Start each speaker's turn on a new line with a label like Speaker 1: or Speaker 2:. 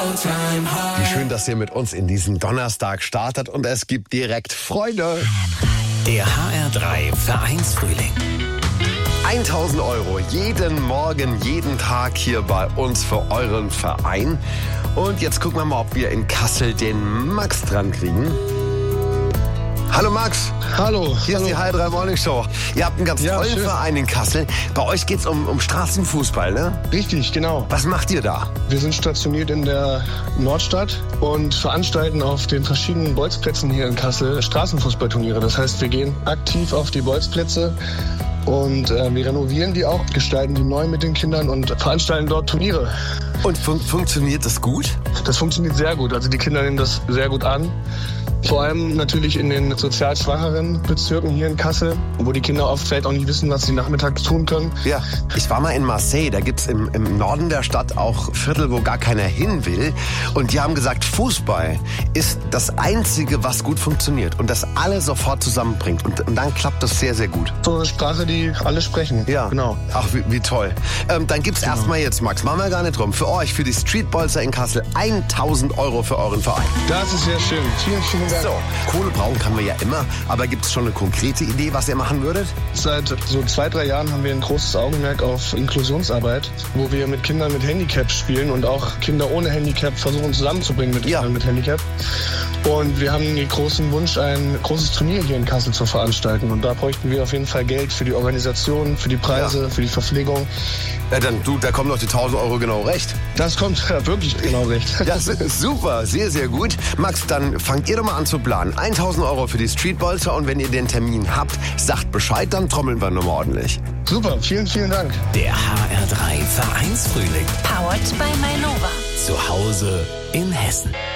Speaker 1: Wie schön, dass ihr mit uns in diesen Donnerstag startet und es gibt direkt Freude.
Speaker 2: Der HR3 Vereinsfrühling.
Speaker 1: 1.000 Euro jeden Morgen, jeden Tag hier bei uns für euren Verein. Und jetzt gucken wir mal, ob wir in Kassel den Max dran kriegen. Hallo Max.
Speaker 3: Hallo.
Speaker 1: Hier ist die HR3 Morning Show. Ihr habt einen ganz tollen
Speaker 3: schön.
Speaker 1: Verein in Kassel. Bei euch geht's um Straßenfußball, ne?
Speaker 3: Richtig, genau.
Speaker 1: Was macht ihr da?
Speaker 3: Wir sind stationiert in der Nordstadt und veranstalten auf den verschiedenen Bolzplätzen hier in Kassel Straßenfußballturniere. Das heißt, wir gehen aktiv auf die Bolzplätze und wir renovieren die auch, gestalten die neu mit den Kindern und veranstalten dort Turniere.
Speaker 1: Und funktioniert das gut?
Speaker 3: Das funktioniert sehr gut. Also die Kinder nehmen das sehr gut an. Vor allem natürlich in den sozial schwacheren Bezirken hier in Kassel, wo die Kinder oft vielleicht auch nicht wissen, was sie nachmittags tun können.
Speaker 1: Ja, ich war mal in Marseille, da gibt's im Norden der Stadt auch Viertel, wo gar keiner hin will. Und die haben gesagt, Fußball ist das Einzige, was gut funktioniert und das alle sofort zusammenbringt. Und dann klappt das sehr, sehr gut.
Speaker 3: So eine Sprache, die alle sprechen.
Speaker 1: Ja,
Speaker 3: genau.
Speaker 1: Ach, wie toll. Dann gibt's erstmal jetzt, Max, machen wir gar nicht drum, für euch, für die Streetbolzer in Kassel, 1.000 Euro für euren Verein.
Speaker 3: Das ist sehr schön. Vielen, vielen Dank.
Speaker 1: So, Kohle brauchen kann man ja immer, aber gibt es schon eine konkrete Idee, was ihr machen würdet?
Speaker 3: Seit so 2-3 Jahren haben wir ein großes Augenmerk auf Inklusionsarbeit, wo wir mit Kindern mit Handicap spielen und auch Kinder ohne Handicap versuchen zusammenzubringen mit Kindern mit Handicap. Und wir haben den großen Wunsch, ein großes Turnier hier in Kassel zu veranstalten. Und da bräuchten wir auf jeden Fall Geld für die Organisation, für die Preise, für die Verpflegung.
Speaker 1: Ja, dann da kommen doch die 1.000 Euro genau recht.
Speaker 3: Das kommt wirklich genau recht.
Speaker 1: Das ist super, sehr, sehr gut. Max, dann fangt ihr doch mal an zu planen. 1.000 Euro für die Streetbolzer und wenn ihr den Termin habt, sagt Bescheid, dann trommeln wir nochmal ordentlich.
Speaker 3: Super, vielen, vielen Dank.
Speaker 2: Der HR3 Vereinsfrühling.
Speaker 4: Powered by Mainova.
Speaker 2: Zu Hause in Hessen.